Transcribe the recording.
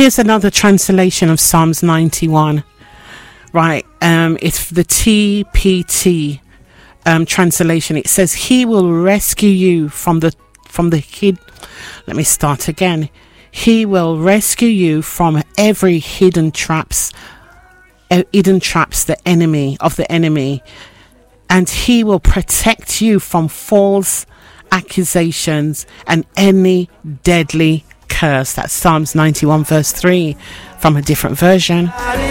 Here's another translation of Psalms 91. Right, it's the TPT translation. It says, He will rescue you from the hid. Let me start again. He will rescue you from every hidden traps the enemy, and He will protect you from false accusations and any deadly curse. That's Psalms 91 verse 3 from a different version.